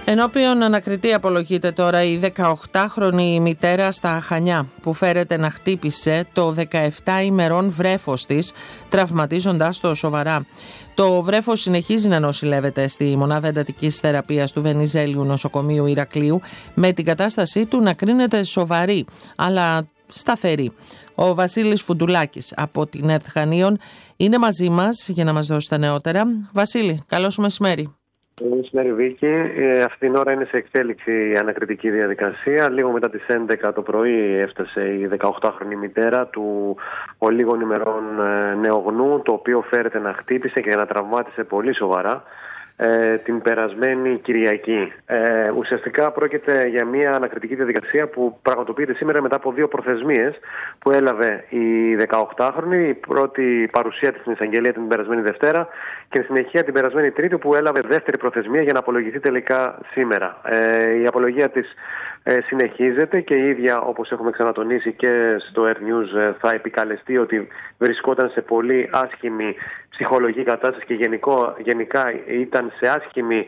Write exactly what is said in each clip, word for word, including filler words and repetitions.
Ενώπιον ανακριτή απολογείται τώρα η δεκαοκτάχρονη μητέρα στα Χανιά που φέρεται να χτύπησε το δεκαεπτά ημερών βρέφος της, τραυματίζοντάς το σοβαρά. Το βρέφος συνεχίζει να νοσηλεύεται στη μονάδα εντατικής θεραπείας του Βενιζέλιου Νοσοκομείου Ηρακλείου, με την κατάστασή του να κρίνεται σοβαρή αλλά σταθερή. Ο Βασίλης Φουντουλάκης από την ΕΡΤ Χανίων είναι μαζί μας για να μας δώσει τα νεότερα. Βασίλη, καλό σου μεσημέρι. Μεσημέρι Βίκη. Ε, αυτή την ώρα είναι σε εξέλιξη η ανακριτική διαδικασία. Λίγο μετά τις έντεκα το πρωί έφτασε η δεκαοκτάχρονη μητέρα του ολίγων ημερών ε, νεογνού, το οποίο φέρεται να χτύπησε και να τραυμάτισε πολύ σοβαρά ε, την περασμένη Κυριακή. Ε, ουσιαστικά πρόκειται για μια ανακριτική διαδικασία που πραγματοποιείται σήμερα μετά από δύο προθεσμίες που έλαβε η δεκαοκτάχρονη. Η πρώτη παρουσία της στην εισαγγελία την περασμένη Δευτέρα και στη συνεχεία την περασμένη Τρίτη που έλαβε δεύτερη προθεσμία για να απολογηθεί τελικά σήμερα. Ε, η απολογία της ε, συνεχίζεται και η ίδια, όπως έχουμε ξανατονίσει και στο Air News, ε, θα επικαλεστεί ότι βρισκόταν σε πολύ άσχημη ψυχολογική κατάσταση και γενικό, γενικά ήταν σε άσχημη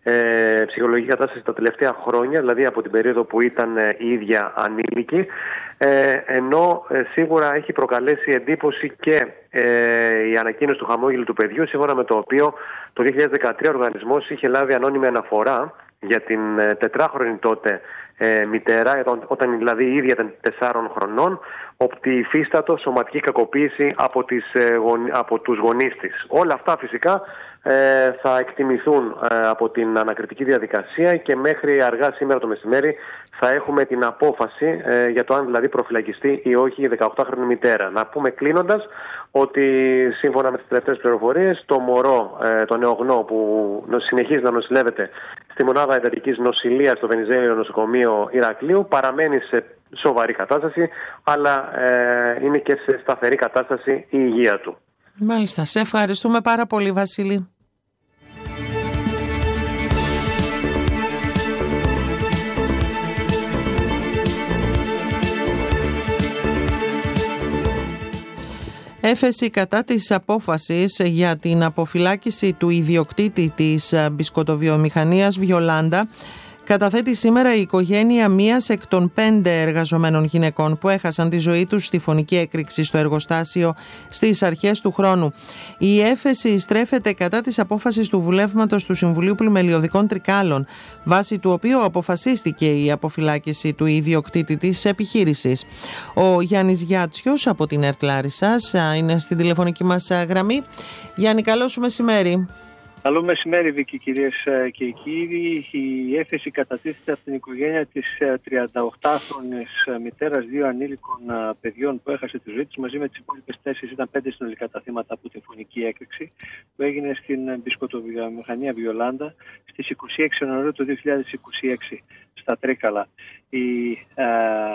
ε, ψυχολογική κατάσταση τα τελευταία χρόνια, δηλαδή από την περίοδο που ήταν ε, η ίδια ανήλικη, ε, ενώ ε, σίγουρα έχει προκαλέσει εντύπωση και ε, η ανακοίνωση του χαμόγελου του παιδιού, σύμφωνα με το οποίο το δύο χιλιάδες δεκατρία ο οργανισμός είχε λάβει ανώνυμη αναφορά για την ε, τετράχρονη τότε ε, μητέρα, όταν δηλαδή η ίδια ήταν τεσσάρων χρονών, ότι υφίστατο σωματική κακοποίηση από, τις, ε, γονι, από τους γονείς της. Όλα αυτά φυσικά ε, θα εκτιμηθούν ε, από την ανακριτική διαδικασία και μέχρι αργά σήμερα το μεσημέρι θα έχουμε την απόφαση ε, για το αν δηλαδή προφυλακιστεί ή όχι η δεκαοκτάχρονη μητέρα. Να πούμε κλείνοντας ότι σύμφωνα με τις τελευταίες πληροφορίες το μωρό, ε, το νεογνώ που συνεχίζει να νοσηλεύεται στη μονάδα εντατικής νοσηλείας στο Βενιζέλιο Νοσοκομείο Ηρακλείου παραμένει σε σοβαρή κατάσταση, αλλά ε, είναι και σε σταθερή κατάσταση η υγεία του. Μάλιστα. Σε ευχαριστούμε πάρα πολύ, Βασίλη. Έφεση κατά της απόφασης για την αποφυλάκηση του ιδιοκτήτη της μπισκοτοβιομηχανίας Βιολάντα καταθέτει σήμερα η οικογένεια μίας εκ των πέντε εργαζομένων γυναικών που έχασαν τη ζωή τους στη φωνική έκρηξη στο εργοστάσιο στις αρχές του χρόνου. Η έφεση στρέφεται κατά της απόφασης του Βουλεύματος του Συμβουλίου Πλημελιωδικών Τρικάλων, βάσει του οποίου αποφασίστηκε η αποφυλάκηση του ιδιοκτήτη της επιχείρησης. Ο Γιάννης Γιάτσιος από την ΕΡΤ Λάρισσας είναι στην τηλεφωνική μας γραμμή. Γιάννη, καλό σου μεσημέρι. Καλό μεσημέρι, Βίκη, κυρίες και κύριοι. Η έφεση κατατίθεται από την οικογένεια της τριανταοκτάχρονης μητέρας δύο ανήλικων παιδιών που έχασε τη ζωή της. Μαζί με τις υπόλοιπες τέσσερις, ήταν πέντε συνολικά τα θύματα από την φωνική έκρηξη που έγινε στην μπισκοτοβιομηχανία Βιολάντα στις είκοσι έξι Ιανουαρίου του δύο χιλιάδες είκοσι έξι στα Τρίκαλα. Η ε,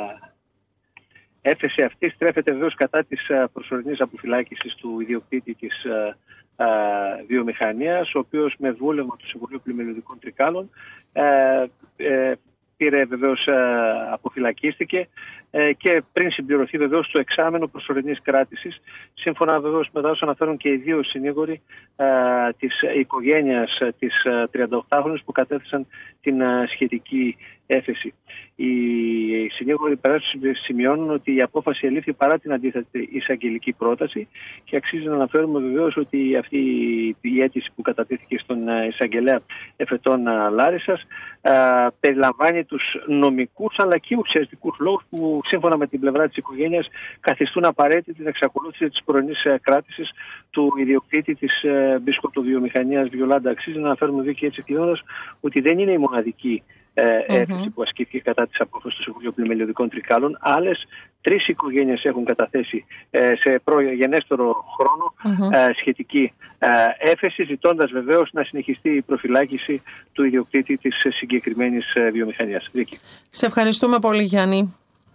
έφεση αυτή στρέφεται βεβαίως κατά της προσωρινής αποφυλάκησης του ιδιοκτήτη της βιομηχανίας, ο οποίος με βούλευμα του Συμβουλίου Πλημελιωδικών Τρικάλων ε, ε, πήρε βεβαίως, ε, αποφυλακίστηκε ε, και πριν συμπληρωθεί βεβαίως το εξάμενο προσωρινής κράτησης, σύμφωνα βεβαίως με τα όσα αναφέρουν και οι δύο συνήγοροι ε, της οικογένειας της τριανταοκτάχρονης που κατέθεσαν την ε, σχετική έφεση. Οι συνήγοροι περάσουν σημειώνουν ότι η απόφαση ελήφθη παρά την αντίθετη εισαγγελική πρόταση και αξίζει να αναφέρουμε βεβαίως ότι αυτή η αίτηση που κατατέθηκε στον εισαγγελέα εφετών Λάρισσας ε, περιλαμβάνει τους νομικούς αλλά και ουσιαστικούς λόγους που σύμφωνα με την πλευρά της οικογένειας καθιστούν απαραίτητη την εξακολούθηση της πρωινής κράτησης του ιδιοκτήτη της ε, μπισκοτοβιομηχανίας Βιολάντα. Αξίζει να αναφέρουμε Βίκη έτσι κλείνοντας ότι δεν είναι η μοναδική έφεση mm-hmm. που ασκήθηκε κατά της απόφασης του Συμβουλίου Πλημελιωδικών Τρικάλων. Άλλες τρεις οικογένειες έχουν καταθέσει ε, σε προγενέστερο χρόνο mm-hmm. ε, σχετική ε, έφεση, ζητώντας βεβαίως να συνεχιστεί η προφυλάκηση του ιδιοκτήτη της συγκεκριμένης ε, βιομηχανίας. Βίκη. Σε ευχαριστούμε πολύ, Γιάννη.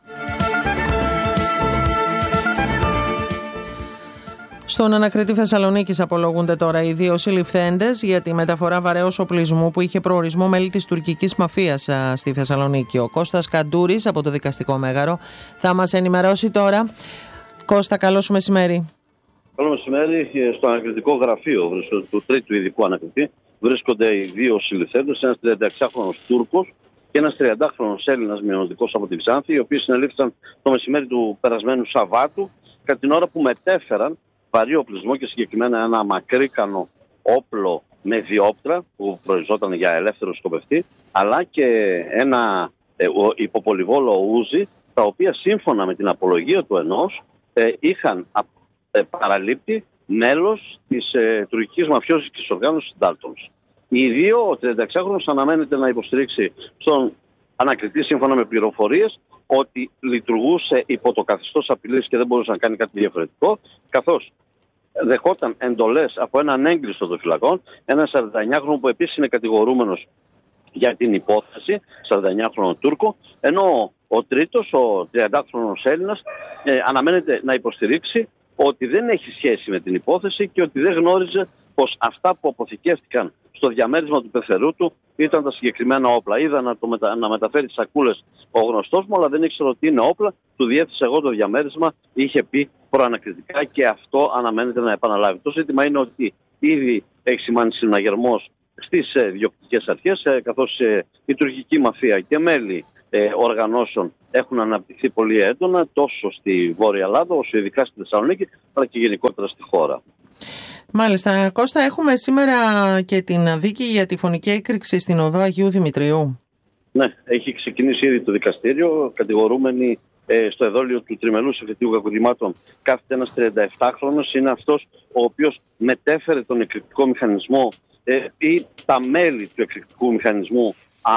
Στον ανακριτή Θεσσαλονίκης απολογούνται τώρα οι δύο συλληφθέντες για τη μεταφορά βαρέως οπλισμού που είχε προορισμό μέλη της τουρκικής μαφίας στη Θεσσαλονίκη. Ο Κώστας Καντούρης από το Δικαστικό Μέγαρο θα μας ενημερώσει τώρα. Κώστα, καλό σου μεσημέρι. Καλό μεσημέρι. Στο ανακριτικό γραφείο του τρίτου ειδικού ανακριτή βρίσκονται οι δύο συλληφθέντες, ένας τριανταεξάχρονος Τούρκος και ένας τριαντάχρονος Έλληνας μειονοτικός από τη Ξάνθη, οι οποίοι συνελήφθησαν το μεσημέρι του περασμένου Σαββάτου, κατά την ώρα που μετέφεραν βαρύ οπλισμό και συγκεκριμένα ένα μακρύκανο όπλο με διόπτρα που προϊζόταν για ελεύθερο σκοπευτή, αλλά και ένα ε, υποπολιβόλο ούζι, τα οποία σύμφωνα με την απολογία του ενός ε, είχαν ε, παραλείπτει μέλος της ε, τουρκικής μαφιόζικης οργάνωσης Daltons. Οι δύο, ο τριανταεξάχρονος αναμένεται να υποστηρίξει στον ανακριτή, σύμφωνα με πληροφορίες, ότι λειτουργούσε υπό το καθεστώς απειλής και δεν μπορούσε να κάνει κάτι διαφορετικό, καθώς δεχόταν εντολές από έναν έγκλειστο των φυλακών, ένα σαρανταεννιάχρονο που επίσης είναι κατηγορούμενος για την υπόθεση, σαρανταεννιάχρονο Τούρκο, ενώ ο τρίτος, ο τριαντάχρονος Έλληνας, ε, αναμένεται να υποστηρίξει ότι δεν έχει σχέση με την υπόθεση και ότι δεν γνώριζε πως αυτά που αποθηκεύτηκαν στο διαμέρισμα του πεθερού του ήταν τα συγκεκριμένα όπλα. Είδα να, το μετα... να μεταφέρει σακούλες ο γνωστός μου, αλλά δεν ήξερα ότι είναι όπλα. Του διέθεσα εγώ το διαμέρισμα, είχε πει προανακριτικά, και αυτό αναμένεται να επαναλάβει. Το ζήτημα είναι ότι ήδη έχει σημάνει συναγερμός στις ε, διοκτικές αρχές, ε, καθώς ε, η τουρκική μαφία και μέλη ε, οργανώσεων έχουν αναπτυχθεί πολύ έντονα τόσο στη Βόρεια Ελλάδα όσο ειδικά στη Θεσσαλονίκη, αλλά και γενικότερα στη χώρα. Μάλιστα. Κώστα, έχουμε σήμερα και την δίκη για τη φωνική έκρηξη στην οδό Αγίου Δημητρίου. Ναι, έχει ξεκινήσει ήδη το δικαστήριο. Κατηγορούμενοι ε, στο εδόλιο του τριμελούς εφετείου κακοδημάτων κάθεται ένας τριανταεπτάχρονος. Είναι αυτός ο οποίος μετέφερε τον εκρηκτικό μηχανισμό ε, ή τα μέλη του εκρηκτικού μηχανισμού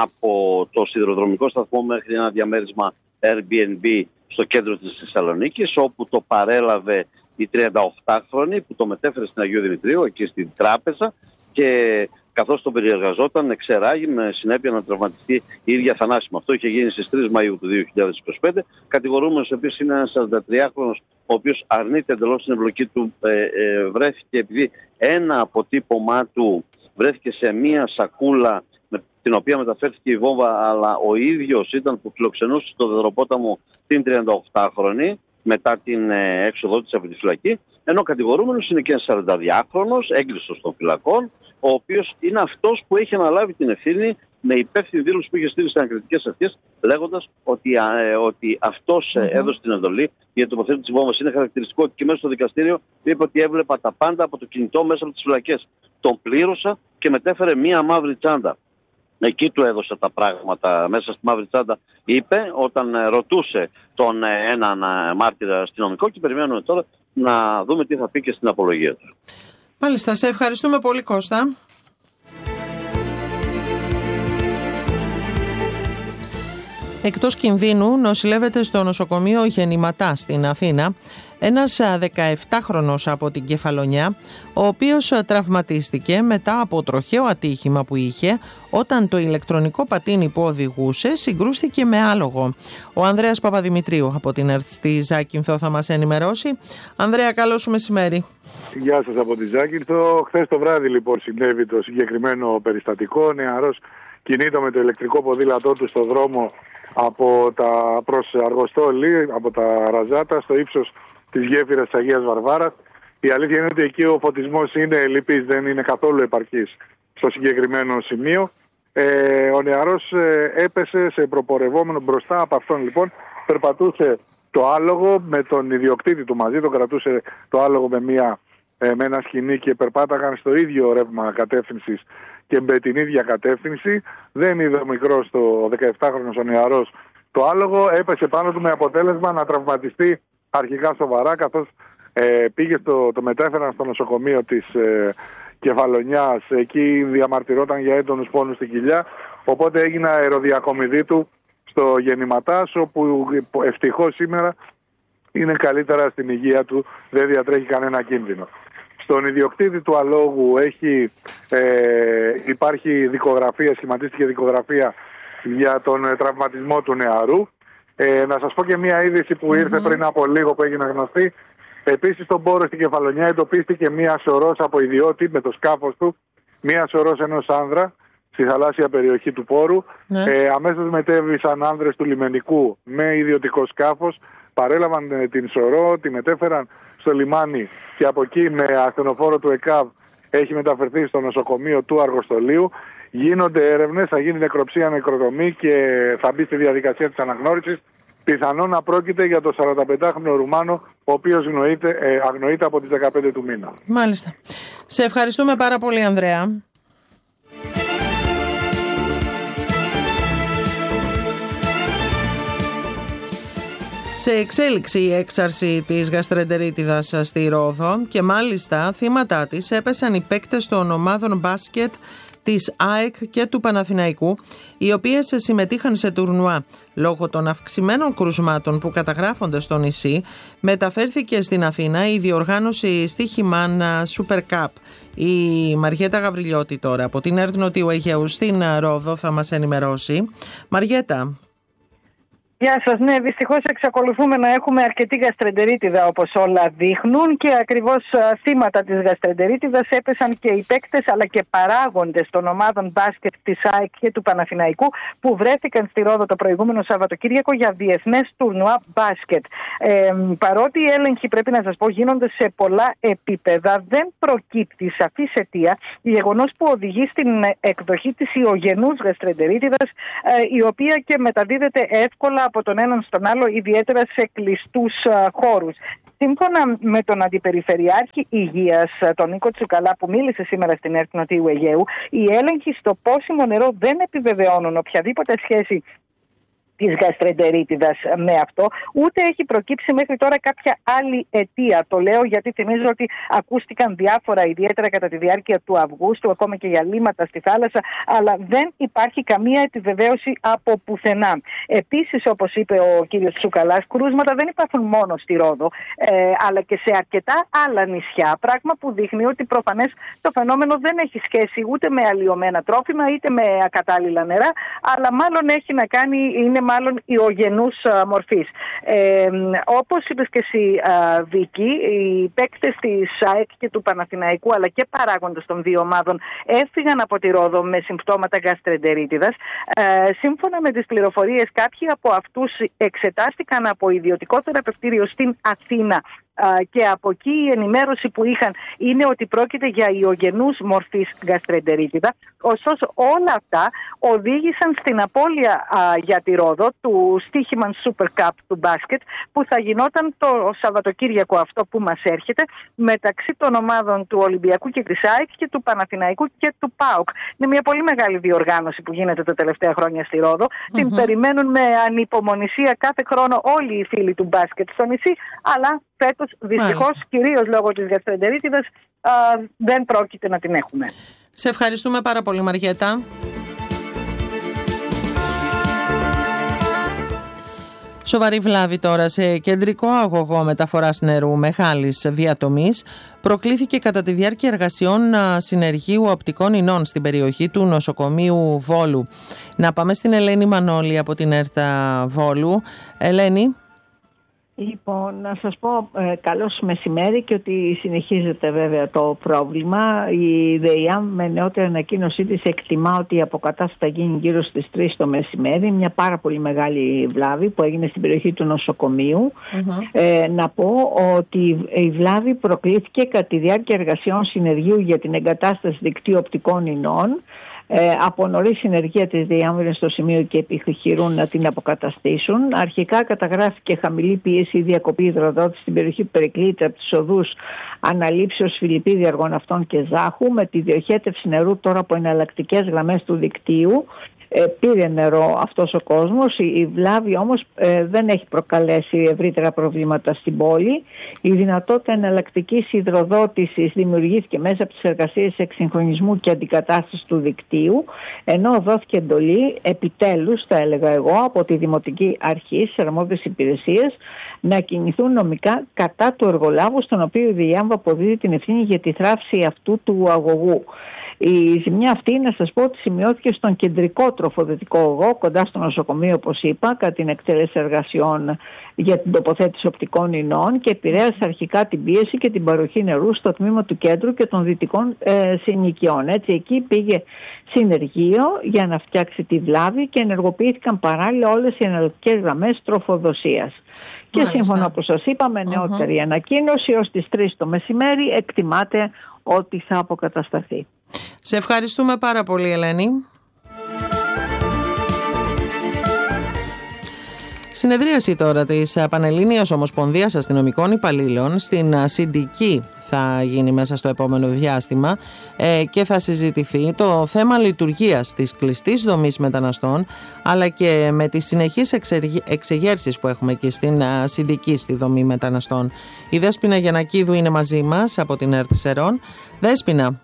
από το σιδηροδρομικό σταθμό μέχρι ένα διαμέρισμα Airbnb στο κέντρο της Θεσσαλονίκης, όπου το παρέλαβε η τριανταοκτάχρονη που το μετέφερε στην Αγίου Δημητρίου, εκεί στην τράπεζα, και καθώς τον περιεργαζόταν εξεράγει με συνέπεια να τραυματιστεί η ίδια θανάσιμα. Αυτό είχε γίνει στις τρεις Μαΐου του δύο χιλιάδες είκοσι πέντε. Κατηγορούμενος επίσης είναι ένας σαραντατριάχρονος, ο οποίος αρνείται εντελώς την εμπλοκή του. Ε, ε, βρέθηκε επειδή ένα αποτύπωμά του βρέθηκε σε μία σακούλα με την οποία μεταφέρθηκε η βόμβα, αλλά ο ίδιος ήταν που φιλοξενούσε στο Δεδροπόταμο την τριανταοκτάχρονη μετά την ε, έξοδό της από τη φυλακή, ενώ κατηγορούμενος είναι και ένας σαρανταδυάχρονος, έγκλειστος των φυλακών, ο οποίος είναι αυτός που έχει αναλάβει την ευθύνη με υπεύθυνη δήλωση που είχε στείλει στις ανακριτικές αρχές, λέγοντας ότι, ε, ότι αυτός ε, έδωσε την εντολή για το τοποθέτηση της βόμβας. Είναι χαρακτηριστικό ότι και μέσα στο δικαστήριο είπε ότι έβλεπα τα πάντα από το κινητό μέσα από τις φυλακές. Τον πλήρωσα και μετέφερε μία μαύρη τσάντα. Εκεί του έδωσε τα πράγματα μέσα στη μαύρη τσάντα, είπε, όταν ρωτούσε τον έναν μάρτυρα αστυνομικό, και περιμένουμε τώρα να δούμε τι θα πει και στην απολογία του. Μάλιστα, σε ευχαριστούμε πολύ, Κώστα. Εκτός κινδύνου νοσηλεύεται στο νοσοκομείο Γεννηματά στην Αθήνα ένας δεκαεπτάχρονος από την Κεφαλονιά, ο οποίος τραυματίστηκε μετά από τροχαίο ατύχημα που είχε όταν το ηλεκτρονικό πατίνι που οδηγούσε συγκρούστηκε με άλογο. Ο Ανδρέας Παπαδημητρίου από την ΕΡΤ στη Ζάκυνθο θα μας ενημερώσει. Ανδρέα, καλό σου μεσημέρι. Γεια σας από τη Ζάκυνθο. Χθες το βράδυ λοιπόν συνέβη το συγκεκριμένο περιστατικό. Ο νεαρός κινείται με το ηλεκτρικό ποδήλατό του στο δρόμο από τα προς Αργοστόλη, από τα Ραζάτα, στο ύψος της γέφυρας της Αγίας Βαρβάρας. Η αλήθεια είναι ότι εκεί ο φωτισμός είναι λυπής, δεν είναι καθόλου επαρκής στο συγκεκριμένο σημείο. Ε, ο νεαρός ε, έπεσε σε προπορευόμενο. Μπροστά από αυτόν λοιπόν περπατούσε το άλογο με τον ιδιοκτήτη του μαζί, τον κρατούσε το άλογο με, μια, ε, με ένα σκοινί και περπάταγαν στο ίδιο ρεύμα κατεύθυνσης και με την ίδια κατεύθυνση. Δεν είδε ο μικρός, το δεκαεπτάχρονος ο νεαρός, το άλογο, έπεσε πάνω του με αποτέλεσμα να τραυματιστεί αρχικά σοβαρά, καθώς ε, πήγε στο, το μετέφεραν στο νοσοκομείο της ε, Κεφαλονιάς. Εκεί διαμαρτυρόταν για έντονους πόνους στην κοιλιά, οπότε έγινε αεροδιακομιδή του στο Γεννηματάς, όπου ευτυχώς σήμερα είναι καλύτερα στην υγεία του, δεν διατρέχει κανένα κίνδυνο. Στον ιδιοκτήτη του αλόγου έχει, ε, υπάρχει δικογραφία, σχηματίστηκε δικογραφία για τον ε, τραυματισμό του νεαρού. Ε, να σας πω και μία είδηση που ήρθε mm-hmm. πριν από λίγο, που έγινε γνωστή. Επίσης στον πόρο στην Κεφαλονιά εντοπίστηκε μία σωρός από ιδιώτη με το σκάφος του, μία σωρός ενός άνδρα στη θαλάσσια περιοχή του πόρου. Mm-hmm. Ε, αμέσως μετέβησαν άνδρες του λιμενικού με ιδιωτικό σκάφος, παρέλαβαν ε, την σωρό, τη μετέφεραν στο λιμάνι και από εκεί με ασθενοφόρο του ΕΚΑΒ έχει μεταφερθεί στο νοσοκομείο του Αργοστολίου. Γίνονται έρευνες, θα γίνει νεκροψία, νεκροτομή και θα μπει στη διαδικασία της αναγνώρισης. Πιθανόν να πρόκειται για το σαρανταπεντάχρονο Ρουμάνο, ο οποίος γνωρείται, ε, αγνοείται από τις δεκαπέντε του μήνα. Μάλιστα. Σε ευχαριστούμε πάρα πολύ, Ανδρέα. Σε εξέλιξη η έξαρση της γαστρεντερίτιδας στη Ρόδο και μάλιστα θύματά της έπεσαν οι παίκτες των ομάδων μπάσκετ της ΑΕΚ και του Παναθηναϊκού, οι οποίες συμμετείχαν σε τουρνουά. Λόγω των αυξημένων κρουσμάτων που καταγράφονται στο νησί, μεταφέρθηκε στην Αθήνα η διοργάνωση στοίχημαν Super Cup. Η Μαριέτα Γαβριλιώτη τώρα από την ΕΡΤ Νοτιού Αιγαίου στην Ρόδο θα μας ενημερώσει. Μαριέτα. Γεια σας. Ναι, δυστυχώς εξακολουθούμε να έχουμε αρκετή γαστρεντερίτιδα όπως όλα δείχνουν και ακριβώς θύματα της γαστρεντερίτιδας έπεσαν και οι παίκτες αλλά και παράγοντες των ομάδων μπάσκετ της ΑΕΚ και του Παναθηναϊκού που βρέθηκαν στη Ρόδο το προηγούμενο Σαββατοκύριακο για διεθνές τουρνουά μπάσκετ. Ε, παρότι οι έλεγχοι, πρέπει να σας πω, γίνονται σε πολλά επίπεδα, δεν προκύπτει σαφής αιτία, γεγονός που οδηγεί στην εκδοχή της ιογενούς γαστρεντερίτιδας, ε, η οποία και μεταδίδεται εύκολα από τον έναν στον άλλο, ιδιαίτερα σε κλειστούς χώρους. Σύμφωνα με τον Αντιπεριφερειάρχη Υγείας, τον Νίκο Τσουκαλά, που μίλησε σήμερα στην ΕΡΤ Νοτιού Αιγαίου, οι έλεγχοι στο πόσιμο νερό δεν επιβεβαιώνουν οποιαδήποτε σχέση της γαστρεντερίτιδας με αυτό, ούτε έχει προκύψει μέχρι τώρα κάποια άλλη αιτία. Το λέω γιατί θυμίζω ότι ακούστηκαν διάφορα, ιδιαίτερα κατά τη διάρκεια του Αυγούστου, ακόμα και για λίμματα στη θάλασσα, αλλά δεν υπάρχει καμία επιβεβαίωση από πουθενά. Επίσης, όπως είπε ο κύριος Τσουκαλάς, κρούσματα δεν υπάρχουν μόνο στη Ρόδο, ε, αλλά και σε αρκετά άλλα νησιά, πράγμα που δείχνει ότι προφανές το φαινόμενο δεν έχει σχέση ούτε με αλλοιωμένα τρόφιμα, είτε με ακατάλληλα νερά, αλλά μάλλον έχει να κάνει, είναι μάλλον ιογενούς μορφής. Ε, όπως είπες και εσύ, α, Βίκη, οι παίκτες της ΑΕΚ και του Παναθηναϊκού αλλά και παράγοντες των δύο ομάδων έφυγαν από τη Ρόδο με συμπτώματα γαστρεντερίτιδας. Ε, σύμφωνα με τις πληροφορίες, κάποιοι από αυτούς εξετάστηκαν από ιδιωτικό θεραπευτήριο στην Αθήνα και από εκεί η ενημέρωση που είχαν είναι ότι πρόκειται για ιογενούς μορφής γαστρεντερίτιδα. Ωστόσο, όλα αυτά οδήγησαν στην απώλεια α, για τη Ρόδο του στοίχημαν Super Cup του μπάσκετ, που θα γινόταν το Σαββατοκύριακο αυτό που μας έρχεται, μεταξύ των ομάδων του Ολυμπιακού και της ΑΕΚ και του Παναθηναϊκού και του ΠΑΟΚ. Είναι μια πολύ μεγάλη διοργάνωση που γίνεται τα τελευταία χρόνια στη Ρόδο. Mm-hmm. Την περιμένουν με ανυπομονησία κάθε χρόνο όλοι οι φίλοι του μπάσκετ στο νησί, αλλά φέτος δυστυχώς, κυρίως λόγω της γαστρεντερίτιδας, δεν πρόκειται να την έχουμε. Σε ευχαριστούμε πάρα πολύ, Μαριέτα. Σοβαρή βλάβη τώρα σε κεντρικό αγωγό μεταφοράς νερού μεγάλης διατομής προκλήθηκε κατά τη διάρκεια εργασιών συνεργείου οπτικών ινών στην περιοχή του νοσοκομείου Βόλου. Να πάμε στην Ελένη Μανώλη από την ΕΡΤ Βόλου. Ελένη. Λοιπόν, να σας πω ε, καλώς μεσημέρι και ότι συνεχίζεται βέβαια το πρόβλημα. Η ΔΕΙΑΜ με νεότερη ανακοίνωσή της εκτιμά ότι η αποκατάσταση θα γίνει γύρω στις τρεις το μεσημέρι. Μια πάρα πολύ μεγάλη βλάβη που έγινε στην περιοχή του νοσοκομείου. Mm-hmm. Ε, να πω ότι η βλάβη προκλήθηκε κατά τη διάρκεια εργασιών συνεργείου για την εγκατάσταση δικτύου οπτικών ινών. Ε, από νωρίς συνεργεία της ΔΕΙΑΜ στο σημείο και επιχειρούν να την αποκαταστήσουν. Αρχικά καταγράφηκε χαμηλή πίεση ή διακοπή υδροδότησης στην περιοχή που περικλείται από τις οδούς Αναλήψεως, Φιλιππίδη, Αργωναυτών και Ζάχου, με τη διοχέτευση νερού τώρα από εναλλακτικές γραμμές του δικτύου. Ε, πήρε νερό αυτός ο κόσμος. Η, η βλάβη όμως ε, δεν έχει προκαλέσει ευρύτερα προβλήματα στην πόλη. Η δυνατότητα εναλλακτικής υδροδότησης δημιουργήθηκε μέσα από τις εργασίες εξυγχρονισμού και αντικατάστασης του δικτύου, ενώ δόθηκε εντολή, επιτέλους θα έλεγα εγώ, από τη Δημοτική Αρχή στις αρμόδιες υπηρεσίες να κινηθούν νομικά κατά του εργολάβου, στον οποίο η ΔΕΙΑΜΒ αποδίδει την ευθύνη για τη θράψη αυτού του αγωγού. Η ζημιά αυτή, να σας πω, ότι σημειώθηκε στον κεντρικό τροφοδοτικό ογό, κοντά στο νοσοκομείο, όπως είπα, κατά την εκτέλεση εργασιών για την τοποθέτηση οπτικών ινών, και επηρέασε αρχικά την πίεση και την παροχή νερού στο τμήμα του κέντρου και των δυτικών ε, συνοικιών. Έτσι, εκεί πήγε συνεργείο για να φτιάξει τη βλάβη και ενεργοποιήθηκαν παράλληλα όλες οι εναλλακτικές γραμμές τροφοδοσίας. Και σύμφωνα όπως σας είπαμε, νεότερη uh-huh. ανακοίνωση, ως τις τρεις το μεσημέρι εκτιμάται ότι θα αποκατασταθεί. Σε ευχαριστούμε πάρα πολύ, Ελένη. Συνεδρίαση τώρα της Πανελλήνιας Ομοσπονδίας Αστυνομικών Υπαλλήλων στην Συντική θα γίνει μέσα στο επόμενο διάστημα και θα συζητηθεί το θέμα λειτουργίας της κλειστής δομής μεταναστών, αλλά και με τις συνεχείς εξεγέρσεις που έχουμε και στην Συντική στη δομή μεταναστών. Η Δέσποινα Γιαννακίδου είναι μαζί μας από την ΕΡΤ Σερών. Δέσποινα.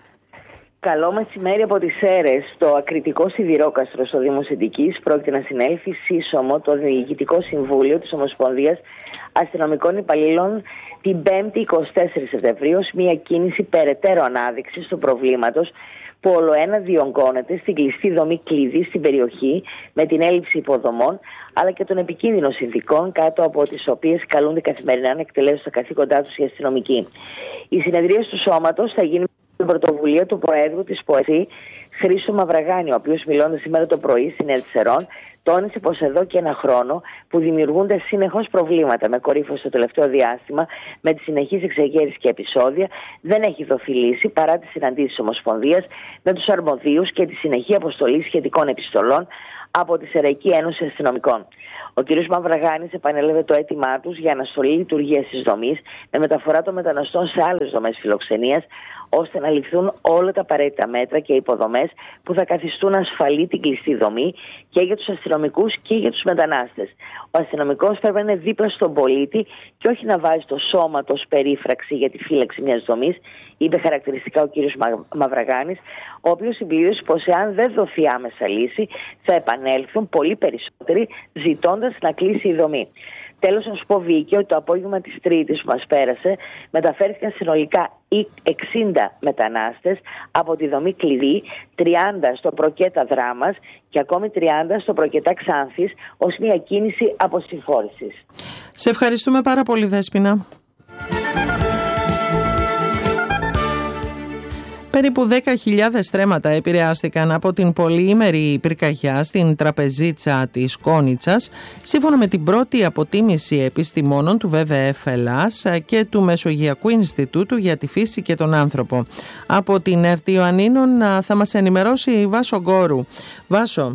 Καλό μεσημέρι από τις Σέρρες. Το ακριτικό σιδηρόκαστρο στο Δήμο Συντικής πρόκειται να συνέλθει σύσσωμο το Διοικητικό Συμβούλιο της Ομοσπονδίας Αστυνομικών Υπαλλήλων την πέμπτη εικοστή τέταρτη Σεπτεμβρίου ως μια κίνηση περαιτέρω ανάδειξης του προβλήματος που ολοένα διονγκώνεται στην κλειστή δομή κλειδί στην περιοχή με την έλλειψη υποδομών αλλά και των επικίνδυνων συνθηκών κάτω από τις οποίες καλούνται καθημερινά να εκτελέσουν τα καθήκοντά τους οι αστυνομικοί. Η συνεδρία του σώματος θα γίνει την πρωτοβουλία του Προέδρου της ΠΟΕΣΥ, Χρήστο Μαυραγάνη, ο οποίος μιλώντας σήμερα το πρωί στην ΕΡΤ Σερών, τόνισε πως εδώ και ένα χρόνο που δημιουργούνται συνεχώς προβλήματα με κορύφωση στο τελευταίο διάστημα, με τις συνεχείς εξεγέρσεις και επεισόδια, δεν έχει δοθεί λύση παρά τις συναντήσεις της Ομοσπονδίας με τους αρμοδίους και τη συνεχή αποστολή σχετικών επιστολών από τη Σεραϊκή Ένωση Αστυνομικών. Ο κ. Μαυραγάνης επανέλαβε το αίτημά τους για αναστολή λειτουργίας της δομής με μεταφορά των μεταναστών σε άλλες δομές φιλοξενίας, ώστε να ληφθούν όλα τα απαραίτητα μέτρα και υποδομές που θα καθιστούν ασφαλή την κλειστή δομή και για τους αστυνομικούς και για τους μετανάστες. Ο αστυνομικός πρέπει να είναι δίπλα στον πολίτη και όχι να βάζει το σώμα του ως περίφραξη για τη φύλαξη μιας δομής, είπε χαρακτηριστικά ο κ. Μαυραγάνης, ο οποίος συμπλήρωσε πως εάν δεν δοθεί άμεσα λύση θα επανέλθουν πολύ περισσότεροι ζητώντας να κλείσει η δομή. Τέλος, να σου πω, Βίκη, ότι το απόγευμα της Τρίτης που μας πέρασε μεταφέρθηκαν συνολικά εξήντα μετανάστες από τη δομή κλειδί, τριάντα στο Προκέτα Δράμας και ακόμη τριάντα στο Προκέτα Ξάνθης ως μια κίνηση αποσυμφόρησης. Σε ευχαριστούμε πάρα πολύ, Δέσποινα. Περίπου δέκα χιλιάδες στρέμματα επηρεάστηκαν από την πολυήμερη πυρκαγιά στην τραπεζίτσα της Κόνιτσας, σύμφωνα με την πρώτη αποτίμηση επιστημόνων του βι βι εφ Ελλάς και του Μεσογειακού Ινστιτούτου για τη Φύση και τον Άνθρωπο. Από την ΕΡΤ Ιωαννίνων θα μας ενημερώσει η Βάσο Γκόρου. Βάσο.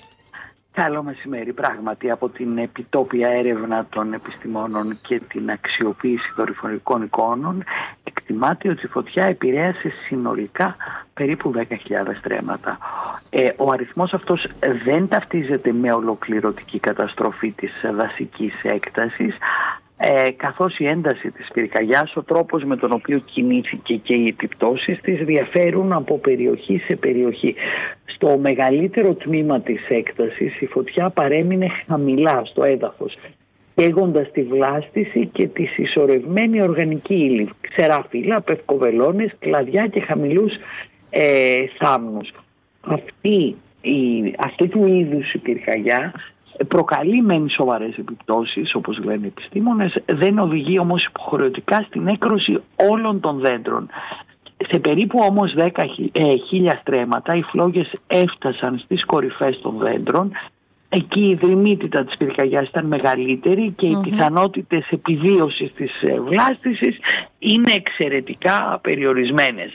Καλό μεσημέρι. Πράγματι, από την επιτόπια έρευνα των επιστημόνων και την αξιοποίηση δορυφορικών εικόνων, εκτιμάται ότι η φωτιά επηρέασε συνολικά περίπου δέκα χιλιάδες στρέμματα. Ε, ο αριθμός αυτός δεν ταυτίζεται με ολοκληρωτική καταστροφή της δασικής έκτασης, Ε, καθώς η ένταση της πυρκαγιάς, ο τρόπος με τον οποίο κινήθηκε και οι επιπτώσεις της διαφέρουν από περιοχή σε περιοχή. Στο μεγαλύτερο τμήμα της έκτασης η φωτιά παρέμεινε χαμηλά στο έδαφος, καίγοντας τη βλάστηση και τη συσσωρευμένη οργανική ύλη, ξερά φύλλα, πευκοβελώνες, κλαδιά και χαμηλούς ε, θάμνους. Αυτή, η, αυτή του είδους η πυρκαγιά προκαλεί μεν σοβαρές επιπτώσεις, όπως λένε οι επιστήμονες, δεν οδηγεί όμως υποχρεωτικά στην έκρωση όλων των δέντρων. Σε περίπου όμως δέκα χίλια στρέμματα οι φλόγες έφτασαν στις κορυφές των δέντρων. Εκεί η δρυμύτητα της πυρκαγιάς ήταν μεγαλύτερη και οι mm-hmm. πιθανότητες επιβίωσης της βλάστησης είναι εξαιρετικά περιορισμένες.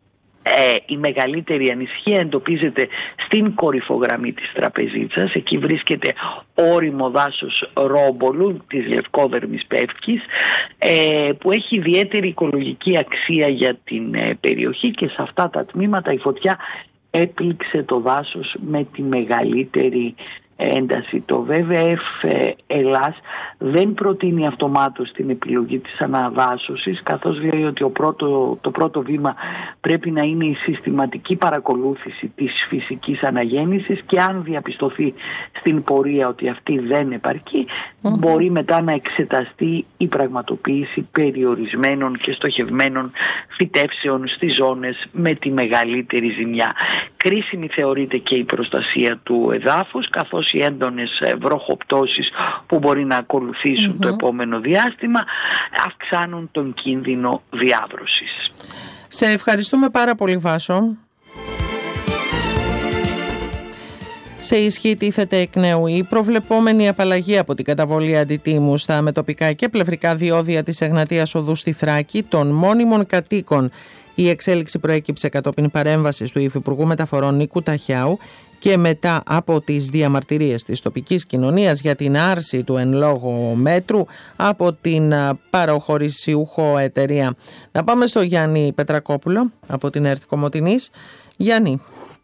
Ε, η μεγαλύτερη ανησυχία εντοπίζεται στην κορυφογραμμή της τραπεζίτσας. Εκεί βρίσκεται όριμο δάσος ρόμπολου της λευκόδερμης πεύκης, ε, που έχει ιδιαίτερη οικολογική αξία για την ε, περιοχή, και σε αυτά τα τμήματα η φωτιά έπληξε το δάσος με τη μεγαλύτερη ένταση. Το βι βι εφ Ελλάς δεν προτείνει αυτομάτως την επιλογή της αναδάσωσης, καθώς λέει ότι ο πρώτο, το πρώτο βήμα πρέπει να είναι η συστηματική παρακολούθηση της φυσικής αναγέννησης, και αν διαπιστωθεί στην πορεία ότι αυτή δεν επαρκεί, mm-hmm. μπορεί μετά να εξεταστεί η πραγματοποίηση περιορισμένων και στοχευμένων φυτεύσεων στις ζώνες με τη μεγαλύτερη ζημιά. Κρίσιμη θεωρείται και η προστασία του εδάφους, καθώς οι έντονες βροχοπτώσεις που μπορεί να ακολουθήσουν mm-hmm. το επόμενο διάστημα αυξάνουν τον κίνδυνο διάβρωσης. Σε ευχαριστούμε πάρα πολύ, Βάσο. Σε ισχύ τίθεται εκ νέου η προβλεπόμενη απαλλαγή από την καταβολή αντιτίμου στα μετοπικά και πλευρικά διόδια της Εγνατίας Οδού στη Θράκη των μόνιμων κατοίκων Η εξέλιξη προέκυψε κατόπιν παρέμβασης του Υφυπουργού Μεταφορών Νίκου Ταχιάου και μετά από τις διαμαρτυρίες της τοπικής κοινωνίας για την άρση του εν λόγω μέτρου από την παροχωρησιούχο εταιρεία. Να πάμε στο Γιάννη Πετρακόπουλο από την ΕΡΤ Κομοτηνής. Γιάννη.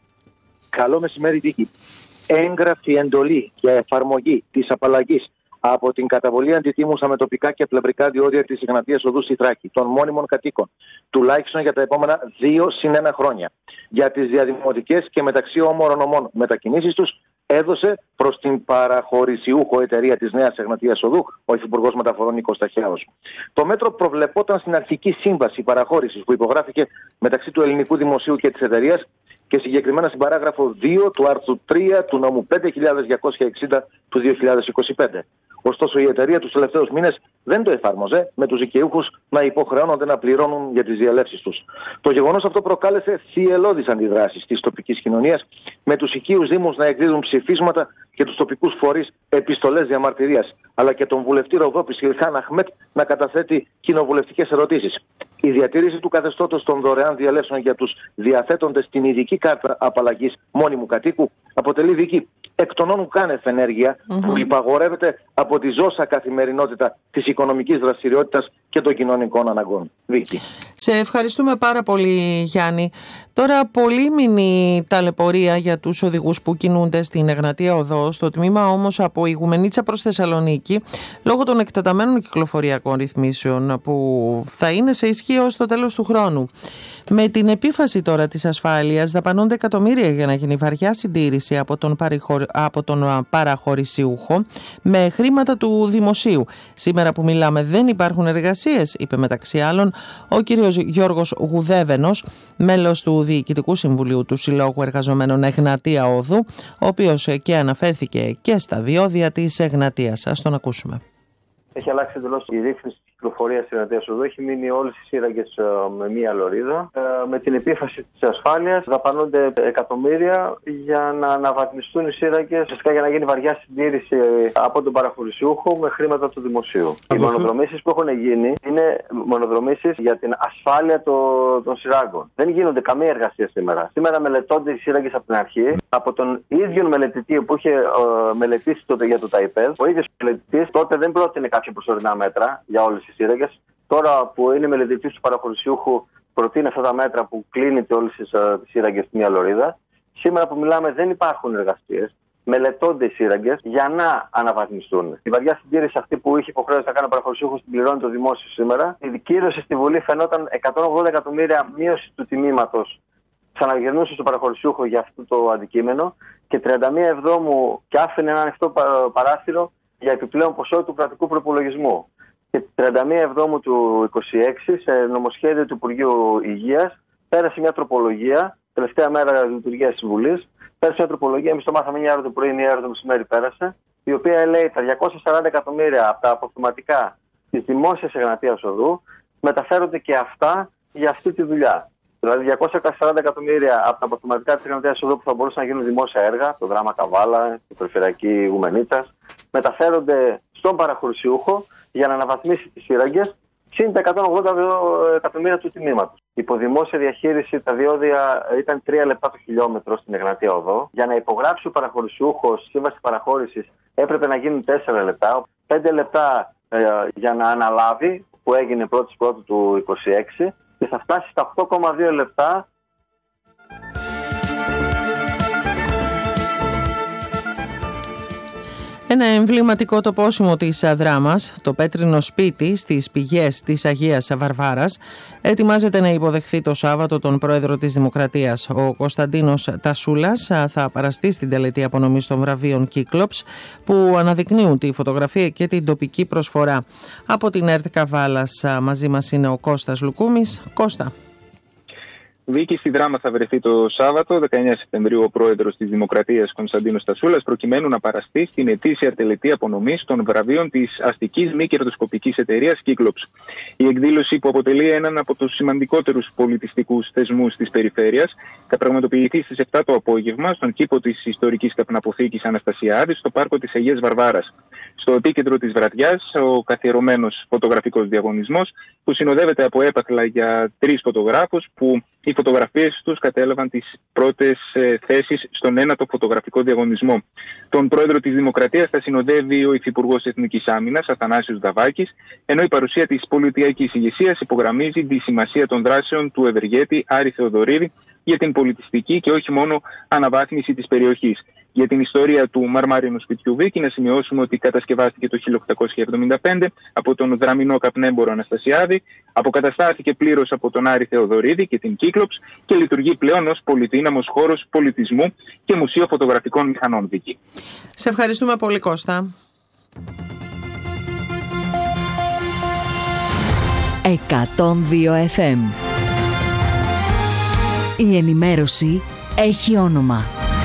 Καλό μεσημέρι, Τίκη. Έγγραφη εντολή για εφαρμογή της απαλλαγής από την καταβολή αντιτίμου στα μετοπικά και πλευρικά διόδια της Εγνατίας Οδού στη Θράκη των μόνιμων κατοίκων, τουλάχιστον για τα επόμενα δύο συν ένα χρόνια, για τις διαδημοτικές και μεταξύ όμορων ομών μετακινήσεις τους, έδωσε προς την παραχωρησιούχο εταιρεία της Νέας Εγνατίας Οδού ο Υφυπουργός Μεταφορών Νίκος Ταχιάος. Το μέτρο προβλεπόταν στην αρχική σύμβαση παραχώρησης που υπογράφηκε μεταξύ του ελληνικού δημοσίου και της εταιρείας και συγκεκριμένα στην παράγραφο δύο του άρθρου τρία του νόμου πέντε χιλιάδες διακόσια εξήντα του δύο χιλιάδες είκοσι πέντε. Ωστόσο, η εταιρεία τους τελευταίους μήνες δεν το εφάρμοζε, με τους δικαιούχους να υποχρεώνονται να πληρώνουν για τις διαλέψεις τους. Το γεγονός αυτό προκάλεσε θυελλώδεις αντιδράσεις της τοπικής κοινωνίας, με τους οικείους δήμους να εκδίδουν ψηφίσματα και τους τοπικούς φορείς επιστολές διαμαρτυρίας, αλλά και τον βουλευτή Ροδόπη Ηλχάν Αχμέτ να καταθέτει κοινοβουλευτικές ερωτήσεις. Η διατήρηση του καθεστώτος των δωρεάν διαλέψεων για τους διαθέτοντες την ειδική κάρτα απαλλαγής μόνιμου κατοίκου αποτελεί δική εκ των όνου κάνευ ενέργεια mm-hmm. που υπαγορεύεται από τη ζώσα καθημερινότητα της οικονομικής δραστηριότητας και των κοινωνικών αναγκών. Βίκη. Σε ευχαριστούμε πάρα πολύ, Γιάννη. Τώρα πολύμηνη ταλαιπωρία για τους οδηγούς που κινούνται στην Εγνατία Οδό, στο τμήμα όμως από Ηγουμενίτσα προς Θεσσαλονίκη, λόγω των εκτεταμένων κυκλοφοριακών ρυθμίσεων που θα είναι σε ισχύ ως το τέλος του χρόνου. Με την επίφαση τώρα της ασφάλειας δαπανώνται εκατομμύρια για να γίνει βαριά συντήρηση από τον, παρηχω... από τον παραχωρησιούχο με χρήματα του δημοσίου. Σήμερα που μιλάμε δεν υπάρχουν εργασίες, είπε μεταξύ άλλων ο κύριος Γιώργος Γουδέβενος, μέλος του Διοικητικού Συμβουλίου του Συλλόγου Εργαζομένων Εγνατία Οδού, ο οποίος και αναφέρθηκε και στα διόδια της Εγνατίας. Ας τον ακούσουμε. Έχει αλλάξει εντελώς η ρύθμιση της κυκλοφορίας της Εγνατίας Οδού. Έχει μείνει όλες οι σύραγγες με μία λωρίδα. Ε, με την επίφαση της ασφάλειας δαπανώνται εκατομμύρια για να αναβαθμιστούν οι σύραγγες, φυσικά για να γίνει βαριά συντήρηση από τον παραχωρησιούχο με χρήματα του δημοσίου. Οι μονοδρομήσεις που έχουν γίνει είναι μονοδρομήσεις για την ασφάλεια το, των σειράγγων. Δεν γίνονται καμία εργασία σήμερα. Σήμερα μελετώνται οι σύραγγες από την αρχή από τον ίδιο μελετητή που είχε ε, μελετήσει τότε για το ΤΑΙΠΕΔ. Ο ίδιος μελετητής τότε δεν πρότεινε κάποια προσωρινά μέτρα για όλες τις σύραγγες. Τώρα που είναι μελετητής του παραχωρησιούχου, προτείνει αυτά τα μέτρα που κλείνεται όλες τις uh, σύραγγες στη μία λωρίδα. Σήμερα που μιλάμε δεν υπάρχουν εργασίες. Μελετώνται οι σύραγγες για να αναβαθμιστούν. Η βαριά συντήρηση αυτή που είχε υποχρέωση να κάνει ο παραχωρησιούχος την πληρώνει το δημόσιο σήμερα. Η κύρωση στη Βουλή φαινόταν εκατόν ογδόντα εκατομμύρια μείωση του τιμήματος. Ξαναγυρνούσε στο παραχωρησιούχο για αυτό το αντικείμενο και τριάντα μία Εβδόμου και άφηνε ένα ανοιχτό παράθυρο για επιπλέον ποσό του κρατικού προπολογισμού. Και τριάντα μία Εβδόμου του είκοσι έξι, σε νομοσχέδιο του Υπουργείου Υγείας, πέρασε μια τροπολογία, τελευταία μέρα λειτουργίας της Βουλής, πέρασε μια τροπολογία, εμείς το μάθαμε μια ώρα το πρωί, μια ώρα το μεσημέρι πέρασε, η οποία λέει τα διακόσια σαράντα εκατομμύρια από τα αποθεματικά της δημόσιας Εγνατίας Οδού μεταφέρονται και αυτά για αυτή τη δουλειά. Δηλαδή διακόσια σαράντα εκατομμύρια από τα αποθεματικά της Εγνατίας Οδού που θα μπορούσαν να γίνουν δημόσια έργα, το δράμα Καβάλα, η περιφερειακή Ηγουμενίτσας, μεταφέρονται στον παραχωρησιούχο για να αναβαθμίσει τις σύραγγες, συν τα εκατόν ογδόντα εκατομμύρια του τιμήματος. Υπό δημόσια διαχείριση τα διόδια ήταν τρία λεπτά το χιλιόμετρο στην Εγνατία Οδό. Για να υπογράψει ο παραχωρησιούχος σύμβαση παραχώρησης έπρεπε να γίνουν τέσσερα λεπτά. πέντε λεπτά ε, για να αναλάβει, που έγινε πρώτη πρώτη του είκοσι έξι, και θα φτάσει στα οκτώ κόμμα δύο λεπτά. Ένα εμβληματικό τοπόσιμο της δράμας, το πέτρινο σπίτι στις πηγές της Αγίας Βαρβάρας, ετοιμάζεται να υποδεχθεί το Σάββατο τον πρόεδρο της Δημοκρατίας. Ο Κωνσταντίνος Τασούλας θα παραστεί στην τελετή απονομής των βραβείων Κύκλοψ, που αναδεικνύουν τη φωτογραφία και την τοπική προσφορά. Από την ΕΡΤ Καβάλας μαζί μας είναι ο Κώστας Λουκούμης. Κώστα. Βίκη, στη Δράμα θα βρεθεί το Σάββατο, δεκαεννέα Σεπτεμβρίου, ο πρόεδρος της Δημοκρατίας Κωνσταντίνος Τασούλας, προκειμένου να παραστεί στην ετήσια τελετή απονομής των βραβείων της αστικής μη κερδοσκοπικής εταιρείας Κύκλοψ. Η εκδήλωση, που αποτελεί έναν από τους σημαντικότερους πολιτιστικούς θεσμούς της περιφέρειας, θα πραγματοποιηθεί στις επτά το απόγευμα στον κήπο της ιστορικής καπναποθήκης Αναστασιάδης, στο πάρκο της Αγίας Βαρβάρας. Στο επίκεντρο της βραδιάς, ο καθιερωμένος φωτογραφικός διαγωνισμός που συνοδεύεται από έπαθλα για τρεις φωτογράφους που οι φωτογραφίες τους κατέλαβαν τις πρώτες ε, θέσεις στον ένατο φωτογραφικό διαγωνισμό. Τον πρόεδρο της Δημοκρατίας θα συνοδεύει ο Υφυπουργός Εθνικής Άμυνας, Αθανάσιος Δαβάκης, ενώ η παρουσία της πολιτιακής ηγεσίας υπογραμμίζει τη σημασία των δράσεων του ευεργέτη Άρη Θεοδωρίδη για την πολιτιστική και όχι μόνο αναβάθμιση της περιοχής. Για την ιστορία του μαρμάρινου σπιτιού Βίκη, να σημειώσουμε ότι κατασκευάστηκε το χίλια οκτακόσια εβδομήντα πέντε από τον δραμηνό καπνέμπορο Αναστασιάδη, αποκαταστάθηκε πλήρως από τον Άρη Θεοδωρίδη και την Κύκλοψ και λειτουργεί πλέον ως πολυδύναμος χώρος πολιτισμού και μουσείο φωτογραφικών μηχανών Βίκη. Σε ευχαριστούμε πολύ, Κώστα. εκατόν δύο εφ εμ. Η ενημέρωση έχει όνομα.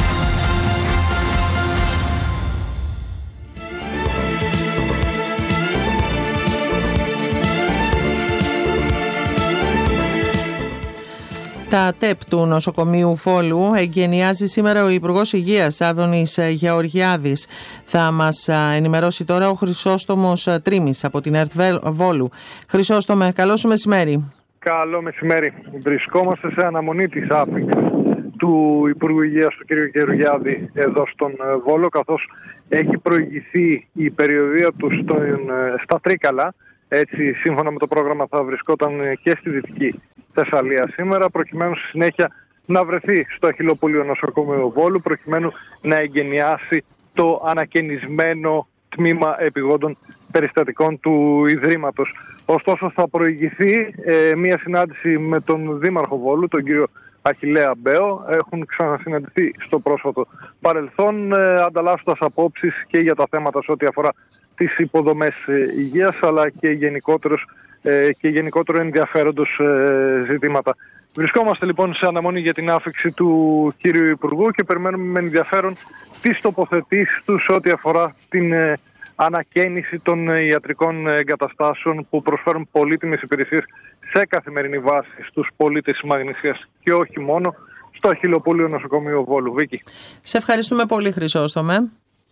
Τα ΤΕΠ του νοσοκομείου Βόλου εγκαινιάζει σήμερα ο Υπουργός Υγείας Άδωνης Γεωργιάδης. Θα μας ενημερώσει τώρα ο Χρυσόστομος Τρίμης από την ΕΡΤ Βόλου. Χρυσόστομε, καλό σου μεσημέρι. Καλό μεσημέρι. Βρισκόμαστε σε αναμονή της άφηξης του Υπουργού Υγείας του κ. Γεωργιάδη εδώ στον Βόλο, καθώς έχει προηγηθεί η περιοδεία του στον, στα Τρίκαλα. Έτσι, σύμφωνα με το πρόγραμμα, θα βρισκόταν και στη Δυτική Θεσσαλία σήμερα, προκειμένου στη συνέχεια να βρεθεί στο Αχιλλοπούλιο Νοσοκομείο Βόλου, προκειμένου να εγκαινιάσει το ανακαινισμένο τμήμα επιγόντων περιστατικών του Ιδρύματος. Ωστόσο, θα προηγηθεί ε, μία συνάντηση με τον Δήμαρχο Βόλου, τον κύριο Αχιλλέα Μπέο. Έχουν ξανασυναντηθεί στο πρόσφατο παρελθόν, ε, ανταλλάσσοντας απόψεις και για τα θέματα σε ό,τι αφορά τις υποδομές ε, υγείας, αλλά και, γενικότερος, ε, και γενικότερο ενδιαφέροντος ε, ζητήματα. Βρισκόμαστε λοιπόν σε αναμονή για την άφηξη του κύριου Υπουργού και περιμένουμε με ενδιαφέρον τις τοποθετήσεις του σε ό,τι αφορά την ε, ανακαίνιση των ε, ιατρικών εγκαταστάσεων που προσφέρουν πολύτιμες υπηρεσίες σε καθημερινή βάση στους πολίτες της Μαγνησίας και όχι μόνο στο Αχιλλοπούλιο Νοσοκομείο Βόλου. Βίκη. Σε ευχαριστούμε πολύ, Χρυσόστομε.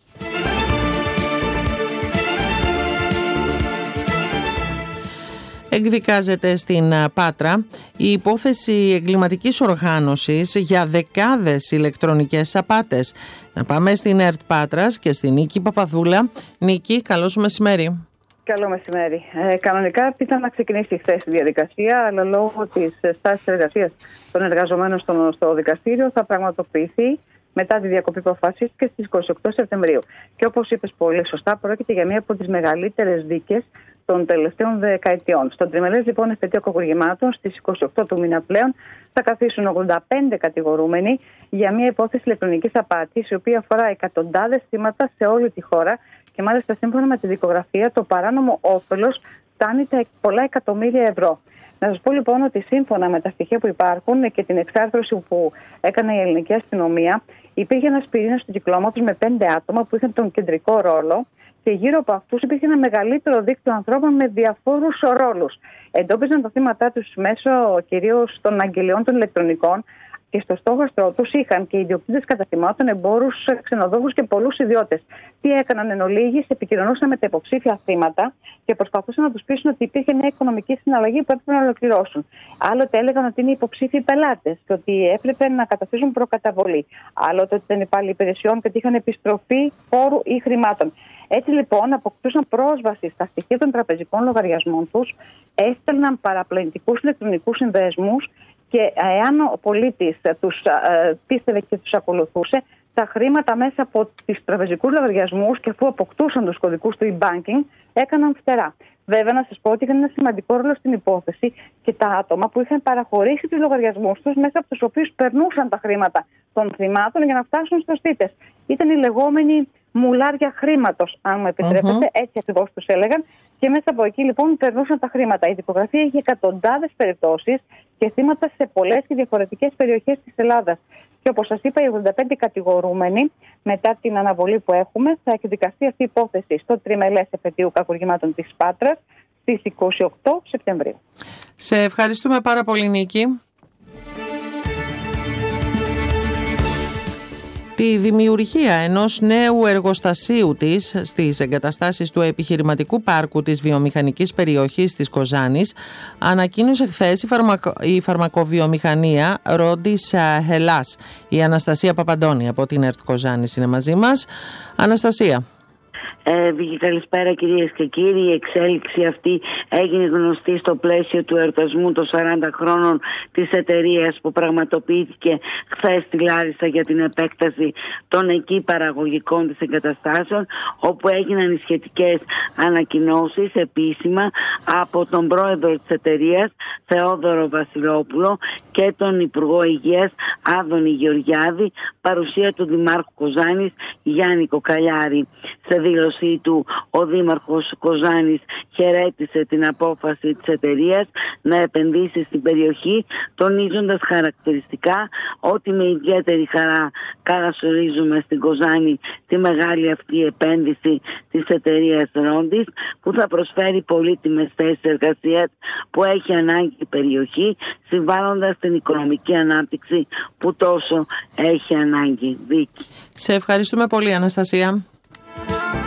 Εκδικάζεται στην Πάτρα η υπόθεση εγκληματικής οργάνωσης για δεκάδες ηλεκτρονικές απάτες. Να πάμε στην ΕΡΤ Πάτρας και στην Νίκη Παπαδούλα. Νίκη, καλό σου μεσημέρι. Καλό μεσημέρι. Ε, κανονικά ήταν να ξεκινήσει χθες η διαδικασία, αλλά λόγω της στάσης εργασίας των εργαζομένων στο, στο δικαστήριο θα πραγματοποιηθεί μετά τη διακοπή που αποφασίστηκε στις είκοσι οκτώ Σεπτεμβρίου. Και όπως είπες πολύ σωστά, πρόκειται για μία από τις μεγαλύτερες δίκες των τελευταίων δεκαετιών. Στον τριμελές λοιπόν εφετείο κακουργημάτων στις είκοσι οκτώ του μήνα πλέον θα καθίσουν ογδόντα πέντε κατηγορούμενοι για μια υπόθεση ηλεκτρονικής απάτης, η οποία αφορά εκατοντάδες θύματα σε όλη τη χώρα και μάλιστα σύμφωνα με τη δικογραφία το παράνομο όφελος φτάνει τα πολλά εκατομμύρια ευρώ. Να σας πω λοιπόν ότι σύμφωνα με τα στοιχεία που υπάρχουν και την εξάρθρωση που έκανε η ελληνική αστυνομία, υπήρχε ένας πυρήνας του κυκλώματος με πέντε άτομα που είχαν τον κεντρικό ρόλο και γύρω από αυτούς υπήρχε ένα μεγαλύτερο δίκτυο ανθρώπων με διαφόρους ρόλους. Εντόπιζαν τα θύματα τους μέσω κυρίως των αγγελιών των ηλεκτρονικών και στο στόχαστρό τους είχαν και ιδιοκτήτες καταστημάτων, εμπόρους, ξενοδόχους και πολλούς ιδιώτες. Τι έκαναν εν ολίγης, επικοινωνούσαν με τα υποψήφια θύματα και προσπαθούσαν να τους πείσουν ότι υπήρχε μια οικονομική συναλλαγή που έπρεπε να ολοκληρώσουν. Άλλοτε έλεγαν ότι είναι υποψήφιοι πελάτες και ότι έπρεπε να καταθέσουν προκαταβολή. Άλλοτε ότι ήταν υπάλληλοι υπηρεσιών και ότι είχαν επιστροφή φόρου ή χρημάτων. Έτσι λοιπόν αποκτούσαν πρόσβαση στα στοιχεία των τραπεζικών λογαριασμών τους, έστελναν παραπλανητικούς ηλεκτρονικούς συνδέσμους και εάν ο πολίτης τους ε, πίστευε και τους ακολουθούσε, τα χρήματα μέσα από τις τραπεζικούς λογαριασμούς και αφού αποκτούσαν τους κωδικούς του e-banking, έκαναν φτερά. Βέβαια, να σας πω ότι είχαν ένα σημαντικό ρόλο στην υπόθεση και τα άτομα που είχαν παραχωρήσει τους λογαριασμούς τους, μέσα από τους οποίους περνούσαν τα χρήματα των θυμάτων για να φτάσουν στους θύτες. Ήταν οι λεγόμενοι μουλάρια χρήματος, αν μου επιτρέπετε, mm-hmm. έτσι ακριβώς τους έλεγαν. Και μέσα από εκεί λοιπόν περνούσαν τα χρήματα. Η δικογραφία είχε εκατοντάδες περιπτώσεις και θύματα σε πολλές και διαφορετικές περιοχές της Ελλάδας. Και όπως σας είπα, οι ογδόντα πέντε κατηγορούμενοι, μετά την αναβολή που έχουμε, θα εκδικαστεί αυτή η υπόθεση στο τριμελές εφετείου κακουργημάτων της Πάτρας στις είκοσι οκτώ Σεπτεμβρίου. Σε ευχαριστούμε πάρα πολύ, Νίκη. τη δημιουργία ενός νέου εργοστασίου της στις εγκαταστάσεις του επιχειρηματικού πάρκου της βιομηχανικής περιοχής της Κοζάνης ανακοίνωσε χθες η, φαρμακο... η φαρμακοβιομηχανία Ρόντις Hellas. Η Αναστασία Παπαντώνη από την ΕΡΤ Κοζάνης είναι μαζί μας. Αναστασία. Ε, καλησπέρα κυρίες και κύριοι. Η εξέλιξη αυτή έγινε γνωστή στο πλαίσιο του εορτασμού των σαράντα χρόνων της εταιρείας που πραγματοποιήθηκε χθες στη Λάρισα για την επέκταση των εκεί παραγωγικών της εγκαταστάσεων, όπου έγιναν οι σχετικές ανακοινώσεις επίσημα από τον πρόεδρο της εταιρείας Θεόδωρο Βασιλόπουλο και τον Υπουργό Υγείας Άδωνη Γεωργιάδη, παρουσία του Δημάρχου Κοζάνης Γιάννη Κοκαλιάρη. Σε δήλωσή του, ο Δήμαρχος Κοζάνης χαιρέτησε την απόφαση της εταιρείας να επενδύσει στην περιοχή, τονίζοντας χαρακτηριστικά ότι με ιδιαίτερη χαρά καλωσορίζουμε στην Κοζάνη τη μεγάλη αυτή επένδυση της εταιρείας Ρόντις, που θα προσφέρει πολύτιμες θέσεις εργασίας που έχει ανάγκη η περιοχή, συμβάλλοντας στην οικονομική ανάπτυξη που τόσο έχει ανάγκη. Δίκη. Σε ευχαριστούμε πολύ, Αναστασία.